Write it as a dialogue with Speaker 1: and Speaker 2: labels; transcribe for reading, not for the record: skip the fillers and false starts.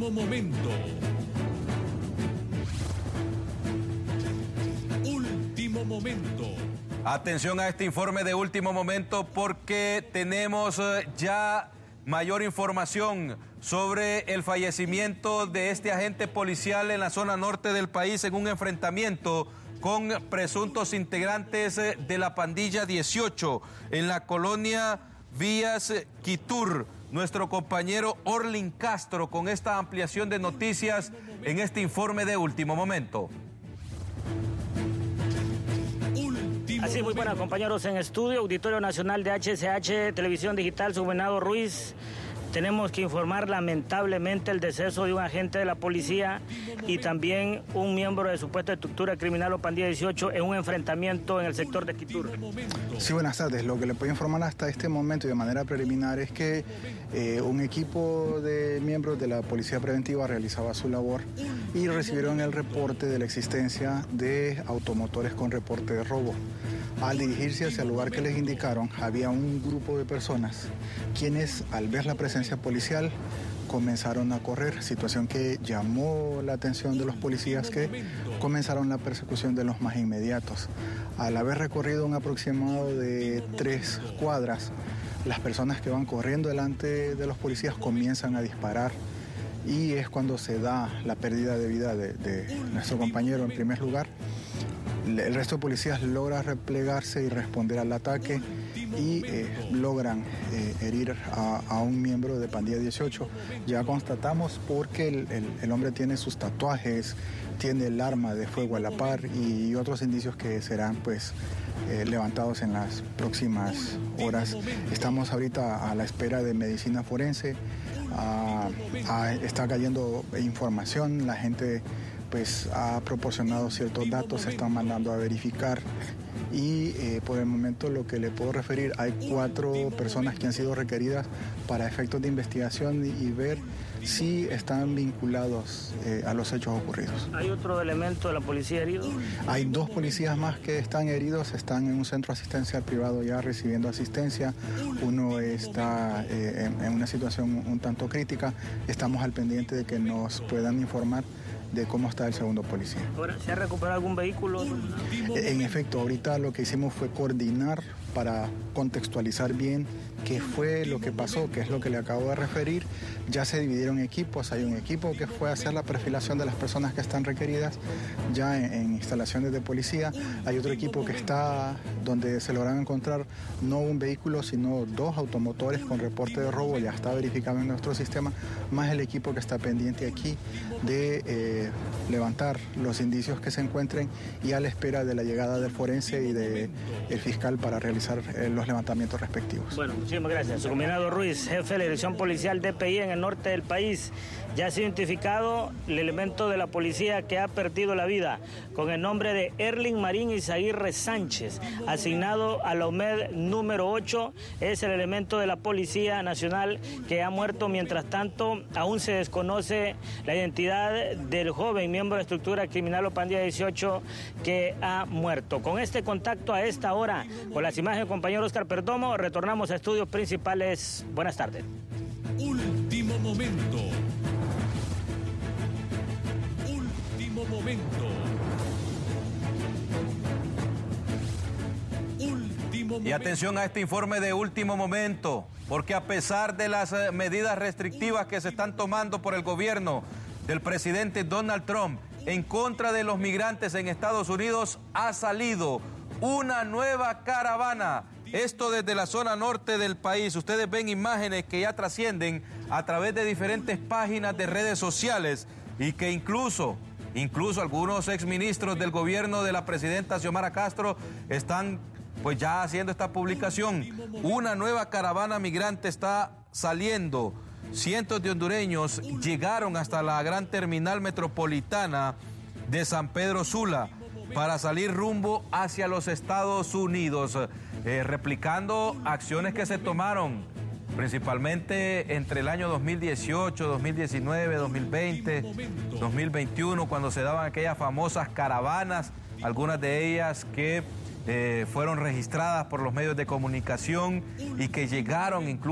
Speaker 1: Último momento. Último momento.
Speaker 2: Atención a este informe de último momento porque tenemos ya mayor información sobre el fallecimiento de este agente policial en la zona norte del país en un enfrentamiento con presuntos integrantes de la pandilla 18 en la colonia Vías Quitur. Nuestro compañero Orlin Castro con esta ampliación de noticias en este informe de último momento.
Speaker 3: Así, muy buenas compañeros en estudio, Auditorio Nacional de HCH, Televisión Digital, Subvenado Ruiz. Tenemos que informar lamentablemente el deceso de un agente de la policía y también un miembro de supuesta estructura criminal o pandilla 18 en un enfrentamiento en el sector de Quitur.
Speaker 4: Sí, buenas tardes. Lo que le puedo informar hasta este momento y de manera preliminar es que un equipo de miembros de la Policía Preventiva realizaba su labor y recibieron el reporte de la existencia de automotores con reporte de robo. Al dirigirse hacia el lugar que les indicaron, había un grupo de personas quienes, al ver la presencia policial, comenzaron a correr, situación que llamó la atención de los policías que comenzaron la persecución de los más inmediatos. Al haber recorrido un aproximado de 3 cuadras, las personas que van corriendo delante de los policías comienzan a disparar y es cuando se da la pérdida de vida de nuestro compañero en primer lugar. El resto de policías logra replegarse y responder al ataque y logran herir a un miembro de pandilla 18. Ya constatamos porque el hombre tiene sus tatuajes, tiene el arma de fuego a la par y otros indicios que serán levantados en las próximas horas. Estamos ahorita a la espera de medicina forense, está cayendo información, la gente ha proporcionado ciertos datos, se están mandando a verificar y por el momento lo que le puedo referir, hay 4 personas que han sido requeridas para efectos de investigación y ver si están vinculados a los hechos ocurridos.
Speaker 3: ¿Hay otro elemento de la policía herido?
Speaker 4: Hay 2 policías más que están heridos, están en un centro asistencial privado ya recibiendo asistencia. Uno está en una situación un tanto crítica. Estamos al pendiente de que nos puedan informar de cómo está el segundo policía.
Speaker 3: Ahora, ¿se ha recuperado algún vehículo?
Speaker 4: En efecto, ahorita lo que hicimos fue coordinar para contextualizar bien qué fue lo que pasó, qué es lo que le acabo de referir. Ya se dividieron equipos, hay un equipo que fue a hacer la perfilación de las personas que están requeridas ya en instalaciones de policía. Hay otro equipo que está donde se lograron encontrar no un vehículo, sino 2 automotores con reporte de robo, ya está verificado en nuestro sistema, más el equipo que está pendiente aquí de levantar los indicios que se encuentren y a la espera de la llegada del forense y del fiscal para realizar los levantamientos respectivos.
Speaker 3: Bueno, muchísimas gracias. Subvenado Ruiz, jefe de la Dirección Policial DPI en el norte del país. Ya ha sido identificado el elemento de la policía que ha perdido la vida con el nombre de Erling Marín Izaguirre Sánchez, asignado a la OMED número 8. Es el elemento de la Policía Nacional que ha muerto. Mientras tanto, aún se desconoce la identidad del joven miembro de estructura criminal o pandilla 18 que ha muerto. Con este contacto a esta hora, con las imágenes del compañero Oscar Perdomo, retornamos a estudios principales. Buenas tardes.
Speaker 1: Último momento. Último momento. Último momento.
Speaker 2: Y atención a este informe de último momento, porque a pesar de las medidas restrictivas que se están tomando por el gobierno del presidente Donald Trump en contra de los migrantes en Estados Unidos, ha salido una nueva caravana. Esto desde la zona norte del país. Ustedes ven imágenes que ya trascienden a través de diferentes páginas de redes sociales y que incluso algunos exministros del gobierno de la presidenta Xiomara Castro están ya haciendo esta publicación. Una nueva caravana migrante está saliendo. Cientos de hondureños llegaron hasta la gran terminal metropolitana de San Pedro Sula para salir rumbo hacia los Estados Unidos, replicando acciones que se tomaron principalmente entre el año 2018, 2019, 2020, 2021, cuando se daban aquellas famosas caravanas, algunas de ellas que fueron registradas por los medios de comunicación y que llegaron incluso